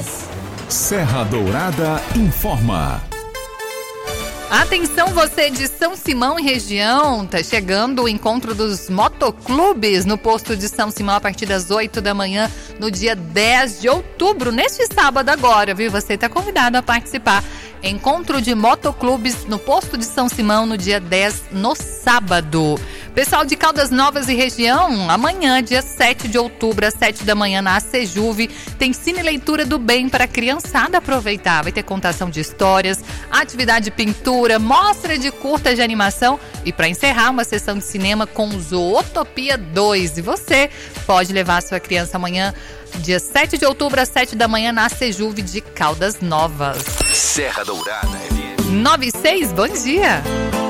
Serra Dourada informa. Atenção, você de São Simão e região, tá chegando o encontro dos motoclubes no posto de São Simão a partir das 8 da manhã, no dia 10 de outubro, neste sábado agora, viu? Você tá convidado a participar. Encontro de motoclubes no posto de São Simão no dia 10, no sábado. Pessoal de Caldas Novas e região, amanhã, dia 7 de outubro, às 7 da manhã, na Acejuve, tem Cine Leitura do Bem para a criançada aproveitar. Vai ter contação de histórias, atividade de pintura, mostra de curtas de animação e, para encerrar, uma sessão de cinema com Zootopia 2. E você pode levar a sua criança amanhã, dia 7 de outubro, às 7 da manhã, na Acejuve de Caldas Novas. Serra Dourada FM. 96, bom dia!